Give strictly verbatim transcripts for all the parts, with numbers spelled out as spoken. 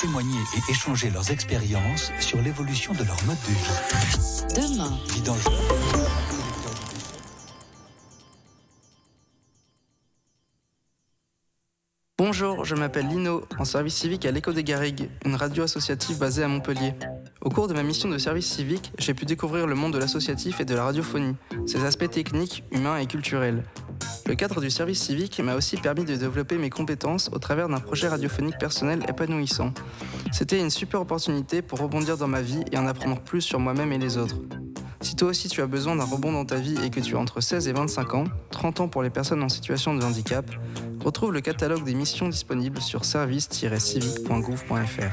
témoigner et échanger leurs expériences sur l'évolution de leur mode de vie. Demain. Vidange. Bonjour, je m'appelle Lino, en service civique à l'Écho des Garrigues, une radio associative basée à Montpellier. Au cours de ma mission de service civique, j'ai pu découvrir le monde de l'associatif et de la radiophonie, ses aspects techniques, humains et culturels. Le cadre du service civique m'a aussi permis de développer mes compétences au travers d'un projet radiophonique personnel épanouissant. C'était une super opportunité pour rebondir dans ma vie et en apprendre plus sur moi-même et les autres. Si toi aussi tu as besoin d'un rebond dans ta vie et que tu as entre seize et vingt-cinq ans, trente ans pour les personnes en situation de handicap, retrouve le catalogue des missions disponibles sur service tiret civique point gouv point f r.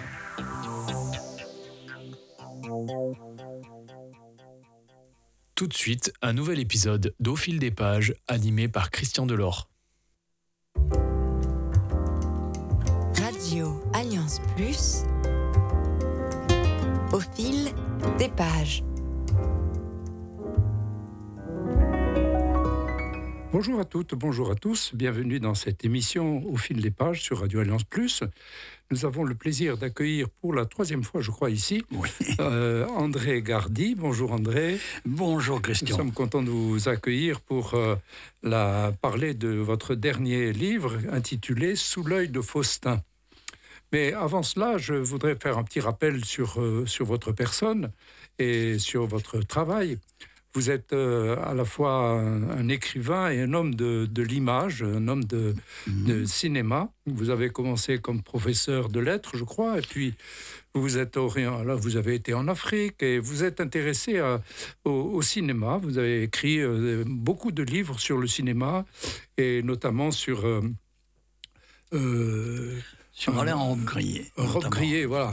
Tout de suite, un nouvel épisode d'Au fil des pages, animé par Christian Delors. Radio Alliance Plus, au fil des pages. Bonjour à toutes, bonjour à tous, bienvenue dans cette émission Au fil des pages sur Radio Alliance Plus. Nous avons le plaisir d'accueillir pour la troisième fois, je crois, ici, oui. euh, André Gardy. Bonjour André. Bonjour Christian. Nous sommes contents de vous accueillir pour euh, la, parler de votre dernier livre intitulé « Sous l'œil de Faustin ». Mais avant cela, je voudrais faire un petit rappel sur, euh, sur votre personne et sur votre travail. Vous êtes euh, à la fois un, un écrivain et un homme de, de l'image, un homme de, mmh. de cinéma. Vous avez commencé comme professeur de lettres, je crois, et puis vous êtes orient, là, vous avez été en Afrique et vous êtes intéressé à, au, au cinéma. Vous avez écrit euh, beaucoup de livres sur le cinéma et notamment sur euh, euh, sur Alain Robbe-Grillet. Robbe-Grillet, voilà.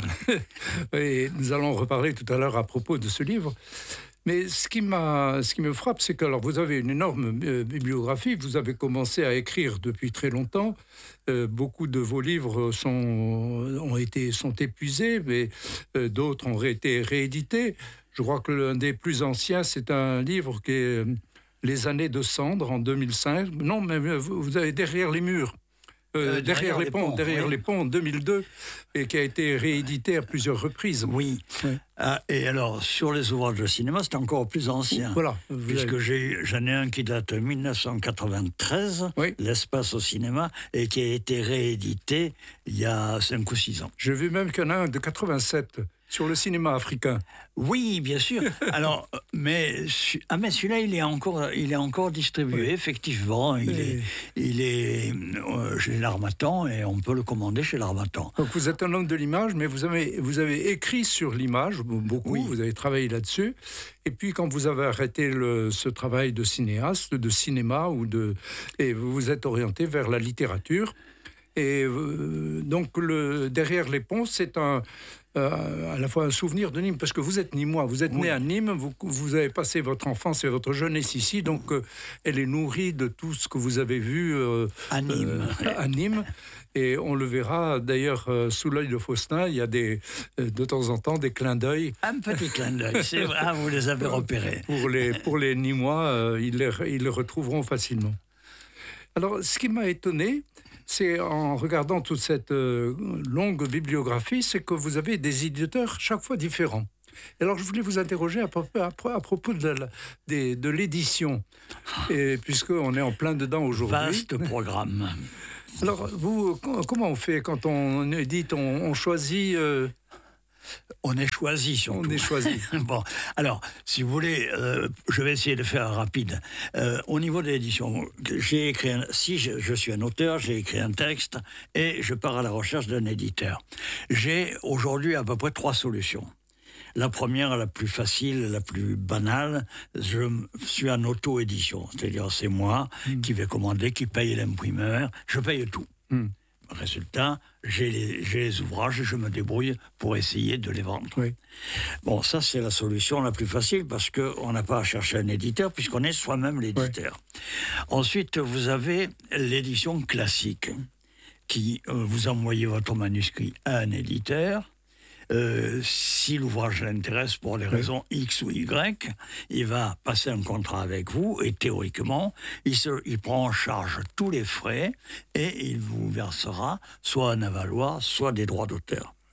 Et nous allons reparler tout à l'heure à propos de ce livre. Mais ce qui, m'a, ce qui me frappe, c'est que alors, vous avez une énorme euh, bibliographie. Vous avez commencé à écrire depuis très longtemps. Euh, beaucoup de vos livres sont, ont été, sont épuisés, mais euh, d'autres ont été réédités. Je crois que l'un des plus anciens, c'est un livre qui est euh, Les années de cendre en deux mille cinq. Non, mais vous, vous avez Derrière les murs. Euh, euh, derrière, derrière les ponts, ponts derrière oui. les ponts en deux mille deux, et qui a été réédité à plusieurs reprises. Oui. oui. Ah, et alors, sur les ouvrages de cinéma, c'est encore plus ancien. Voilà. Puisque avez... j'ai, j'en ai un qui date de dix-neuf cent quatre-vingt-treize, oui. L'espace au cinéma, et qui a été réédité il y a cinq ou six ans. J'ai vu même qu'il y en a un de quatre-vingt-sept. Sur le cinéma africain. Oui, bien sûr. Alors, mais, ah, mais celui-là, il est encore, il est encore distribué, oui. effectivement. Il, oui. est, il est euh, chez l'Harmattan et on peut le commander chez l'Harmattan. Donc vous êtes un homme de l'image, mais vous avez, vous avez écrit sur l'image beaucoup, oui. vous avez travaillé là-dessus. Et puis quand vous avez arrêté le, ce travail de cinéaste, de cinéma, ou de, et vous vous êtes orienté vers la littérature. Et euh, donc, le, Derrière les ponts, c'est un, euh, à la fois un souvenir de Nîmes, parce que vous êtes Nîmois, vous êtes oui. né à Nîmes, vous, vous avez passé votre enfance et votre jeunesse ici, donc euh, elle est nourrie de tout ce que vous avez vu euh, à, Nîmes. Euh, à Nîmes. Et on le verra d'ailleurs euh, sous l'œil de Faustin, il y a des, euh, de temps en temps des clins d'œil. Un petit clin d'œil, c'est vrai, ah, vous les avez repérés. Pour les, pour les Nîmois, euh, ils, les, ils les retrouveront facilement. Alors, ce qui m'a étonné, c'est en regardant toute cette euh, longue bibliographie, c'est que vous avez des éditeurs chaque fois différents. Et alors, je voulais vous interroger à propos, à, à propos de, la, de, de l'édition, et, puisqu'on est en plein dedans aujourd'hui. Vaste programme. Alors, vous, comment on fait quand on édite, on, on choisit... Euh, On est choisi, surtout. On est choisi. Bon, alors, si vous voulez, euh, je vais essayer de faire rapide. Euh, au niveau de l'édition, j'ai écrit un, si je, je suis un auteur, j'ai écrit un texte et je pars à la recherche d'un éditeur. J'ai aujourd'hui à peu près trois solutions. La première, la plus facile, la plus banale, je suis en auto-édition. C'est-à-dire, c'est moi mmh. qui vais commander, qui paye l'imprimeur, je paye tout. Mmh. Résultat, j'ai les, j'ai les ouvrages et je me débrouille pour essayer de les vendre. Oui. Bon, ça, c'est la solution la plus facile parce qu'on n'a pas à chercher un éditeur puisqu'on est soi-même l'éditeur. Oui. Ensuite, vous avez l'édition classique qui, euh, vous envoyez votre manuscrit à un éditeur. Euh, si l'ouvrage l'intéresse pour les raisons X ou Y, il va passer un contrat avec vous et théoriquement, il, se, il prend en charge tous les frais et il vous versera soit un avaloir, soit des droits d'auteur. Oui.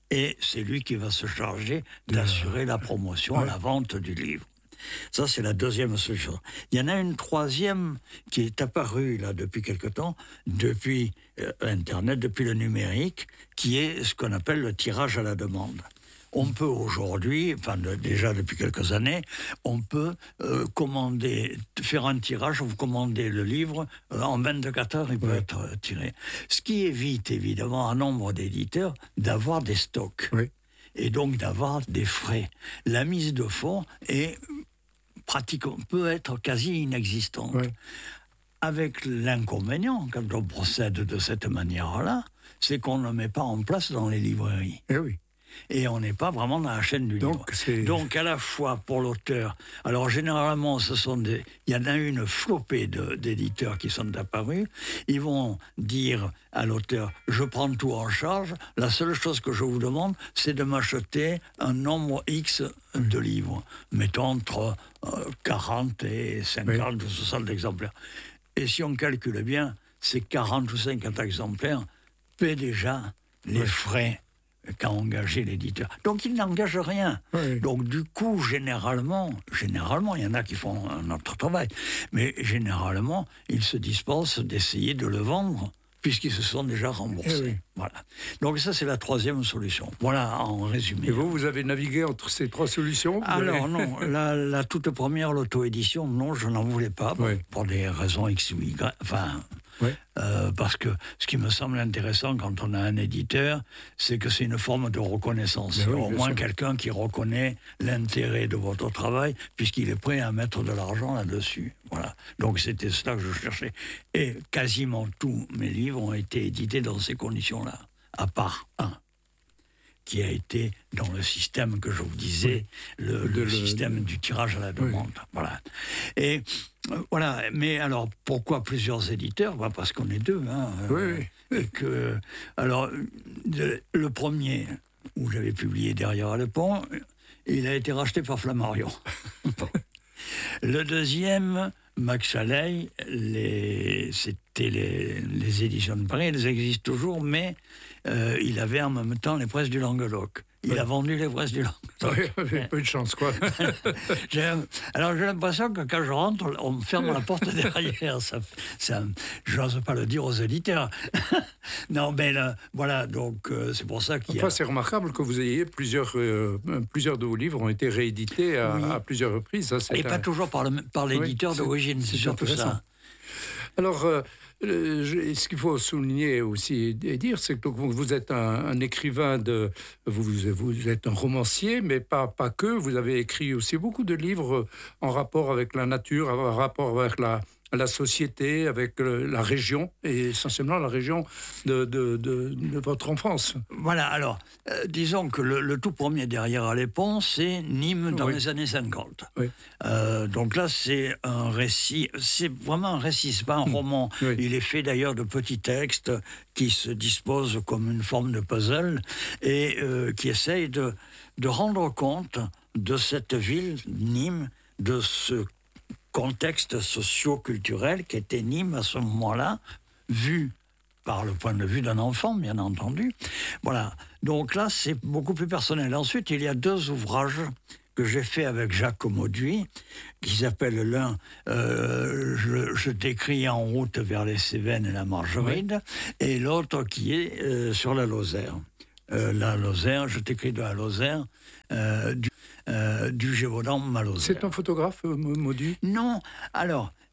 Et c'est lui qui va se charger d'assurer la promotion, ouais. la vente du livre. Ça, c'est la deuxième solution. Il y en a une troisième qui est apparue là depuis quelque temps, depuis euh, Internet, depuis le numérique, qui est ce qu'on appelle le tirage à la demande. On peut aujourd'hui, enfin de, déjà depuis quelques années, on peut euh, commander, faire un tirage, vous commandez le livre, euh, en vingt-quatre heures, il peut oui. être tiré. Ce qui évite évidemment à nombre d'éditeurs d'avoir des stocks. Oui. Et donc d'avoir des frais. La mise de fonds est pratiquement, peut être quasi inexistante. Oui. Avec l'inconvénient, quand on procède de cette manière-là, c'est qu'on ne met pas en place dans les librairies. Eh oui. Et on n'est pas vraiment dans la chaîne du Donc, livre. c'est... Donc, à la fois pour l'auteur, alors généralement, ce sont des, il y en a une flopée de, d'éditeurs qui sont apparus. Ils vont dire à l'auteur, je prends tout en charge. La seule chose que je vous demande, c'est de m'acheter un nombre X de livres, mettons entre euh, quarante et cinquante ou soixante exemplaires. Et si on calcule bien, ces quarante ou cinquante exemplaires paient déjà les oui. frais qu'a engagé l'éditeur. Donc il n'engage rien. Oui. Donc du coup, généralement, généralement, il y en a qui font un autre travail, mais généralement, ils se dispensent d'essayer de le vendre puisqu'ils se sont déjà remboursés. Eh oui. Voilà. Donc ça, c'est la troisième solution. Voilà, en résumé. Et vous, vous avez navigué entre ces trois solutions? Vous Alors avez... non, la, la toute première, l'auto-édition, non, je n'en voulais pas, Oui. pour des raisons X ou Y, enfin... Oui. Euh, parce que ce qui me semble intéressant quand on a un éditeur, c'est que c'est une forme de reconnaissance. Oui, Au moins sûr. quelqu'un qui reconnaît l'intérêt de votre travail, puisqu'il est prêt à mettre de l'argent là-dessus. Voilà. Donc c'était cela que je cherchais. Et quasiment tous mes livres ont été édités dans ces conditions-là, à part un, qui a été dans le système que je vous disais, oui. le, le, le système le... du tirage à la demande. Oui. Voilà. Et euh, voilà. Mais alors, pourquoi plusieurs éditeurs? Bah, parce qu'on est deux. Hein, oui, euh, oui. Et que, alors, de, le premier, où j'avais publié Derrière le pont, il a été racheté par Flammarion. Le deuxième, Max Allais, les, c'était les, les éditions de Paris, elles existent toujours, mais euh, il avait en même temps les presses du Languedoc. Il oui. a vendu les presses du Languedoc. Oui, avait peu de chance, quoi. j'ai, alors j'ai l'impression que quand je rentre, on me ferme la porte derrière. Ça, ça, je n'ose pas le dire aux éditeurs. Non, mais là, voilà, donc euh, c'est pour ça qu'il y a... Enfin, c'est remarquable que vous ayez plusieurs, euh, plusieurs de vos livres ont été réédités à, oui. à plusieurs reprises. Ça, c'est Et un... pas toujours par, le, par l'éditeur oui, d'origine, c'est, c'est surtout ça. Alors, euh, je, ce qu'il faut souligner aussi et dire, c'est que vous êtes un, un écrivain, de, vous, vous êtes un romancier, mais pas, pas que. Vous avez écrit aussi beaucoup de livres en rapport avec la nature, en rapport avec la, la société, avec la région, et essentiellement la région de, de, de, de votre enfance. Voilà, alors, euh, disons que le, le tout premier Derrière les ponts, c'est Nîmes dans oui. les années cinquante. Oui. Euh, donc là, c'est un récit, c'est vraiment un récit, c'est pas un roman. Oui. Il est fait d'ailleurs de petits textes qui se disposent comme une forme de puzzle et euh, qui essayent de, de rendre compte de cette ville, Nîmes, de ce contexte socio-culturel qui était Nîmes à ce moment-là, vu par le point de vue d'un enfant, bien entendu. Voilà. Donc là, c'est beaucoup plus personnel. Ensuite, il y a deux ouvrages que j'ai fait avec Jacques Mauduit, qui s'appelle l'un euh, je, je t'écris en route vers les Cévennes et la Margeride, oui. et l'autre qui est euh, sur la Lozère. Euh, la Lozère, je t'écris de la Lozère, euh, du, euh, du Gévaudan Malozère. C'est un photographe, Mauduit ? Non, alors,